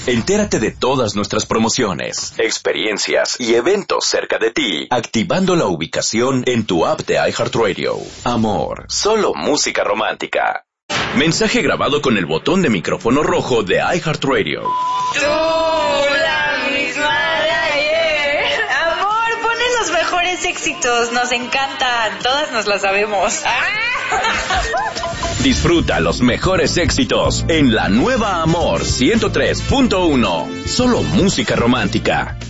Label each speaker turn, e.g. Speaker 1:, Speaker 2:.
Speaker 1: Entérate de todas nuestras promociones, experiencias y eventos cerca de ti, activando la ubicación en tu app de iHeartRadio. Amor, solo música romántica. Mensaje grabado con el botón de micrófono rojo de iHeartRadio.
Speaker 2: Tú, la misma de ayer. Amor, ponen los mejores éxitos, nos encantan, todas nos las sabemos.
Speaker 1: Disfruta los mejores éxitos en la nueva Amor 103.1. Solo música romántica.